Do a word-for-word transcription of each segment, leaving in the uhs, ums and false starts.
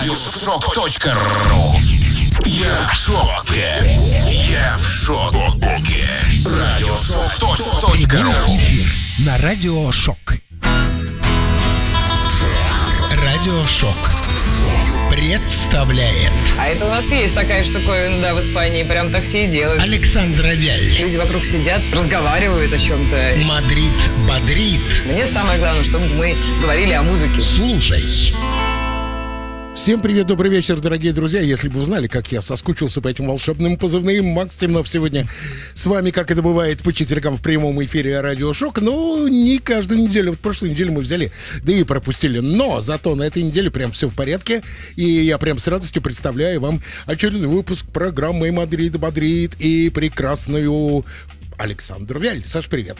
Радиошок.ру. Я в шоке. Я в шоке. Радиошок.ру. На Радиошок. Радиошок представляет. А это у нас есть такая штуковина, да, в Испании. Прям так все и делают. Александра Вяль. Люди вокруг сидят, разговаривают о чем-то. Мадрид бодрит. Мне самое главное, чтобы мы говорили о музыке. Слушай. Всем привет, добрый вечер, дорогие друзья. Если бы вы знали, как я соскучился по этим волшебным позывным, Макс Темнов сегодня с вами, как это бывает, по четвергам в прямом эфире Радио Шок. Но не каждую неделю. Вот прошлую неделю мы взяли, да и пропустили. Но зато на этой неделе прям все в порядке. И я прям с радостью представляю вам очередной выпуск программы «Мадрид бодрит» и прекрасную Александру Вяль. Саш, привет.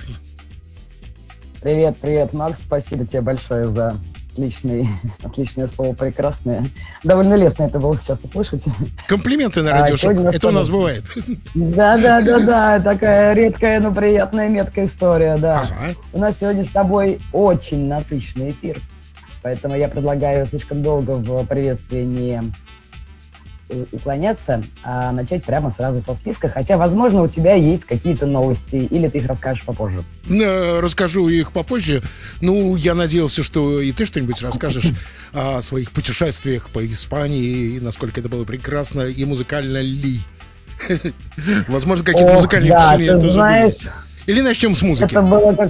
Привет, привет, Макс. Спасибо тебе большое за... Отличный, отличное слово, прекрасное. Довольно лестно это было сейчас услышать. Комплименты на Радиошок. А, это у нас бывает. Да, да, да, да. Такая редкая, но приятная, меткая история, да. Ага. У нас сегодня с тобой очень насыщенный эфир. Поэтому я предлагаю слишком долго в приветствии не уклоняться, а начать прямо сразу со списка. Хотя, возможно, у тебя есть какие-то новости, или ты их расскажешь попозже. Расскажу их попозже. Ну, я надеялся, что и ты что-нибудь расскажешь о своих путешествиях по Испании, и насколько это было прекрасно, и музыкально ли. Возможно, какие-то музыкальные впечатления тоже были. Или начнем с музыки. Это было как...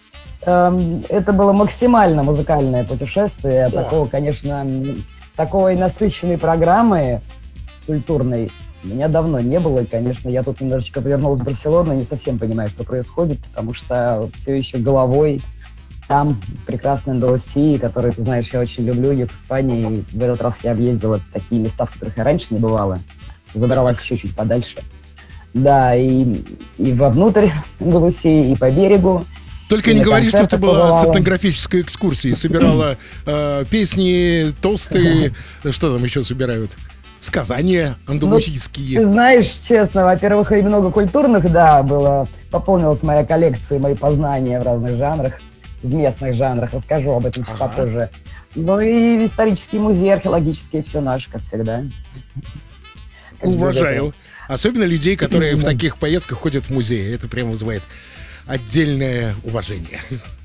Это было максимально музыкальное путешествие. Такого, конечно, такой насыщенной программы культурной у меня давно не было. И, конечно, я тут немножечко повернулась в Барселону, не совсем понимаю, что происходит, потому что все еще головой там, в прекрасной Андалусии, которую, ты знаешь, я очень люблю, я в Испании. И в этот раз я объездила такие места, в которых я раньше не бывала. Забралась еще чуть подальше. Да, и, и вовнутрь Андалусии, и по берегу. Только не говори, что ты была с этнографической экскурсией, собирала э, песни, тосты, что там еще собирают? Сказания андалусийские. Ну, ты знаешь, честно, во-первых, и много культурных, да, было, пополнилась моя коллекция, мои познания в разных жанрах, в местных жанрах, расскажу об этом чуть ага. попозже. Ну и исторический музей, археологический, все наше, как всегда. Как Уважаю. Особенно людей, которые в таких поездках ходят в музей. Это прямо вызывает отдельное уважение.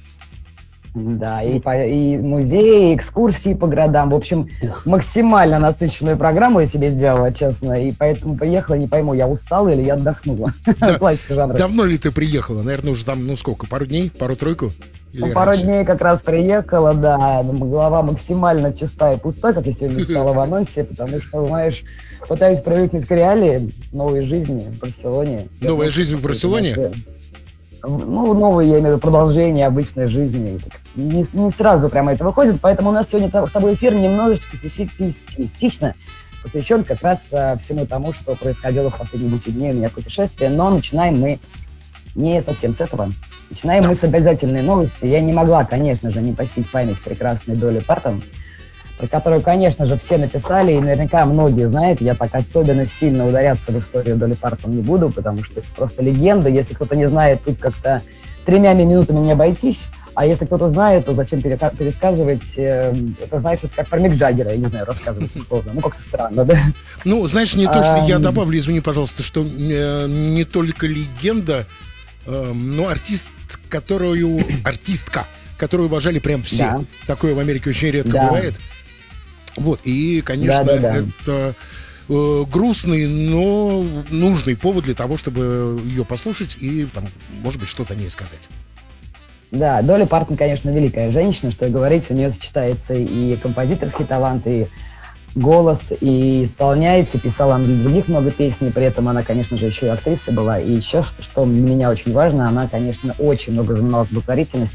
Да, и, по, и музеи, и экскурсии по городам. В общем, Ух. максимально насыщенную программу я себе сделала, честно. И поэтому поехала, не пойму, я устала или я отдохнула. Да. Классика жанра. Давно ли ты приехала? Наверное, уже там, ну сколько, пару дней? Пару-тройку? Ну, пару раньше? дней как раз приехала, да. Голова максимально чиста и пуста, как я сегодня написала в анонсе, потому что, знаешь, пытаюсь привыкнуть к реалии новой жизни в Барселоне. Новая жизнь в Барселоне? Ну, новое, я имею в виду, продолжение обычной жизни. Не, не сразу прямо это выходит, поэтому у нас сегодня с тобой эфир немножечко стилистично посвящен как раз а, всему тому, что происходило в последние десять дней у меня путешествия. Но начинаем мы не совсем с этого. Начинаем мы с обязательной новости. Я не могла, конечно же, не почтить память прекрасной Долли Партон, про которую, конечно же, все написали, и наверняка многие знают. Я так особенно сильно ударяться в историю Долли Партон не буду, потому что это просто легенда. Если кто-то не знает, тут как-то тремя минутами не обойтись. А если кто-то знает, то зачем пересказывать? Это, знаешь, это как про Мик Джаггера, я не знаю, рассказывать условно. Ну, как-то странно, да? Ну, знаешь, не то, что я добавлю, извини, пожалуйста, что не только легенда, но артист, которую... Артистка, которую уважали прям все. Да. Такое в Америке очень редко да. бывает. Вот, и, конечно, да, да, да. это э, грустный, но нужный повод для того, чтобы ее послушать и, там, может быть, что-то о ней сказать. Да, Долли Партон, конечно, великая женщина, что и говорить, у нее сочетается и композиторский талант, и голос, и исполняется, писала для других много песен, при этом она, конечно же, еще и актриса была, и еще, что для меня очень важно, она, конечно, очень много занималась благотворительностью.